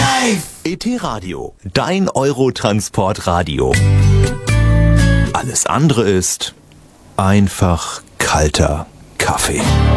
ET Radio, dein Eurotransport-Radio. Alles andere ist einfach kalter Kaffee.